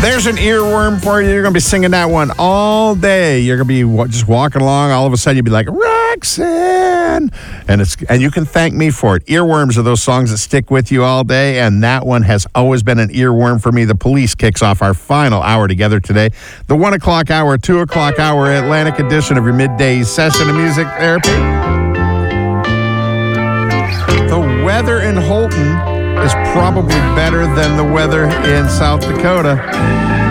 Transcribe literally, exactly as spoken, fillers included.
There's an earworm for you. You're going to be singing that one all day. You're going to be wa- just walking along. All of a sudden, you'll be like, Roxanne. And it's and you can thank me for it. Earworms are those songs that stick with you all day, and that one has always been an earworm for me. The Police kicks off our final hour together today. The one o'clock hour, two o'clock hour, Atlantic edition of your midday session of music therapy. The weather in Holton is probably better than the weather in South Dakota.